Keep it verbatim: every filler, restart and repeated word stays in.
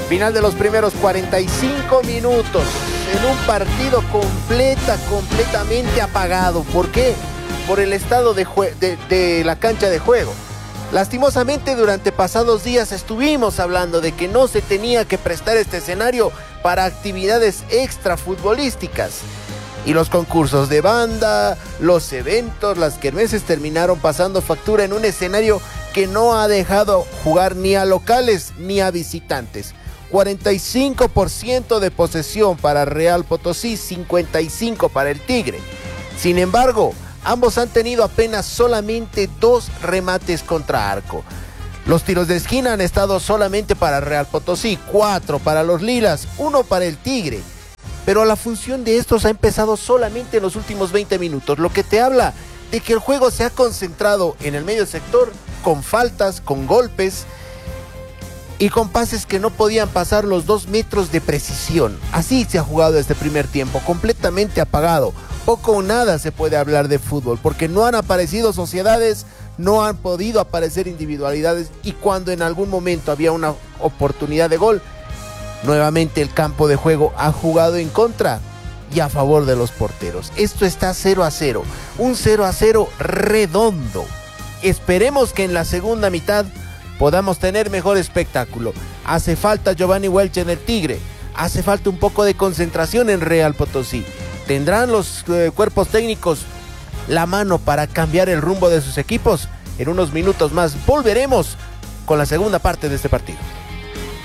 Final de los primeros cuarenta y cinco minutos en un partido completa, completamente apagado. ¿Por qué? Por el estado de, de, de la cancha de juego. Lastimosamente, durante pasados días estuvimos hablando de que no se tenía que prestar este escenario para actividades extrafutbolísticas. Y los concursos de banda, los eventos, las kermeses terminaron pasando factura en un escenario que no ha dejado jugar ni a locales ni a visitantes. cuarenta y cinco por ciento de posesión para Real Potosí, cincuenta y cinco por ciento para el Tigre. Sin embargo, ambos han tenido apenas solamente dos remates contra arco. Los tiros de esquina han estado solamente para Real Potosí, cuatro para los Lilas, uno para el Tigre. Pero la función de estos ha empezado solamente en los últimos veinte minutos, lo que te habla de que el juego se ha concentrado en el medio sector, con faltas, con golpes y con pases que no podían pasar los dos metros de precisión. Así se ha jugado este primer tiempo, completamente apagado. Poco o nada se puede hablar de fútbol, porque no han aparecido sociedades, no han podido aparecer individualidades, y cuando en algún momento había una oportunidad de gol, nuevamente el campo de juego ha jugado en contra y a favor de los porteros. Esto está cero a cero, un cero a cero redondo. Esperemos que en la segunda mitad podamos tener mejor espectáculo. Hace falta Giovanni Welch en el Tigre, hace falta un poco de concentración en Real Potosí. ¿Tendrán los eh, cuerpos técnicos la mano para cambiar el rumbo de sus equipos? En unos minutos más volveremos con la segunda parte de este partido.